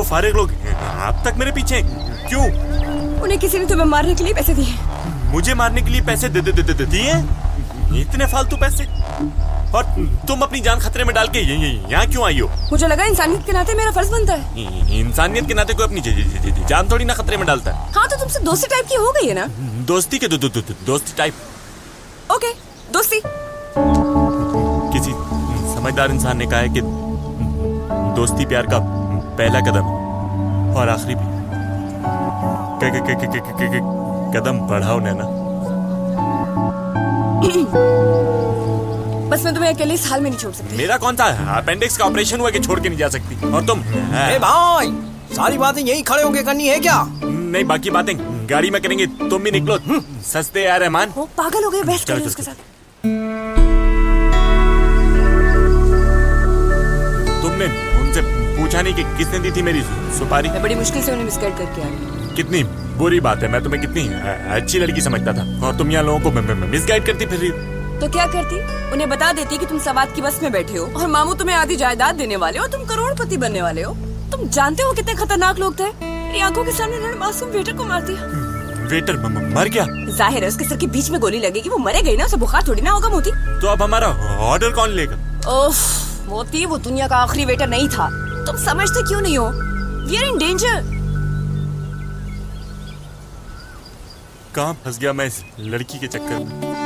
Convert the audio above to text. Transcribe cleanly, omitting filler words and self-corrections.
फारिग लोग अब तक मेरे पीछे क्यों? उन्हें किसी ने तुम्हें मारने के लिए पैसे दिए। मुझे मारने के लिए पैसे दिए? इतने फालतू पैसे? और तुम अपनी जान खतरे में डाल के यहाँ क्यों आई हो? मुझे लगा इंसानियत के नाते मेरा फर्ज बनता है। इंसानियत के नाते कोई अपनी जान थोड़ी ना खतरे में डालता है। हाँ तो तुमसे दोस्ती टाइप की हो गई है ना? दोस्ती के दोस्ती टाइप? ओके दोस्ती। किसी समझदार इंसान ने कहा है कि दोस्ती प्यार का पहला कदम और आखिरी भी। कदम बढ़ाओ नैना। बस मैं तुम्हें अकेले इस हाल में नहीं छोड़ सकती। मेरा कौन सा अपेंडिक्स का ऑपरेशन हुआ कि छोड़ के नहीं जा सकती? और तुम? ए भाई, सारी बातें यहीं खड़े होके करनी है क्या? नहीं, बाकी बातें गाड़ी में करेंगे। तुम भी निकलो। सस्ते यार रहमान। वो पागल हो गए, बहस कर रहे हो उसके साथ। तुमने उनसे पूछा नहीं कि किसने दी थी मेरी सुपारी? मैं बड़ी मुश्किल से उन्हें मिसगाइड करके आ गई। कितनी बुरी बात है। मैं तुम्हें कितनी अच्छी लड़की समझता था और तुम यहाँ लोगों को मिसगाइड करती फिर रही हो। तो क्या करती? उन्हें बता देती कि तुम सवाद की बस में बैठे हो और मामू तुम्हें आधी जायदाद देने वाले हो, तुम करोड़पति बनने वाले हो। तुम जानते हो कितने खतरनाक लोग थे? मेरी आंखों के सामने उन्होंने मासूम वेटर को मार दिया। वेटर मर गया? जाहिर है उसके सर के बीच में गोली लगेगी, वो मरे गई ना, उसे बुखार थोड़ी ना होगा मोती। तो अब हमारा ऑर्डर कौन लेगा? ओफ मोती, वो दुनिया का आखिरी वेटर नहीं था। तुम समझते क्यों नहीं हो? We are in danger. कहाँ फंस गया मैं इस लड़की के चक्कर में।